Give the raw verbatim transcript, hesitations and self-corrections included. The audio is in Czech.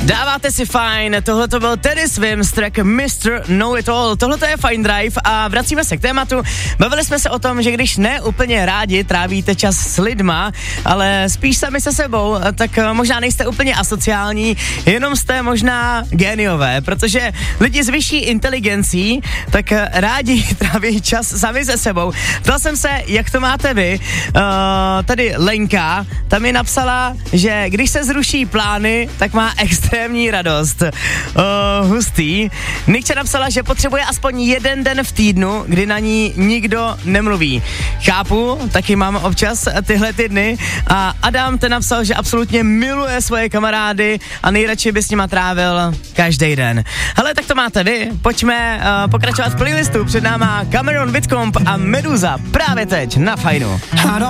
Dáváte si fajn, tohle to byl Teddy Swims track mister Know It All, tohle to je Fine Drive a vracíme se k tématu. Bavili jsme se o tom, že když ne úplně rádi trávíte čas s lidma, ale spíš sami se sebou, tak možná nejste úplně asociální, jenom jste možná géniové, protože lidi s vyšší inteligencí tak rádi tráví čas sami se sebou. Ptal jsem se, jak to máte vy, uh, tady Lenka, tam mi napsala, že když se zruší plány, tak má extrémní radost. Uh, hustý. Nikče napsala, že potřebuje aspoň jeden den v týdnu, kdy na ní nikdo nemluví. Chápu, taky mám občas tyhle ty dny. A Adam ten napsal, že absolutně miluje svoje kamarády a nejradši by s nima trávil každý den. Hele, tak to máte vy. Pojďme uh, pokračovat v playlistu. Před náma Cameron Whitcomb a Meduza právě teď na Fajnu.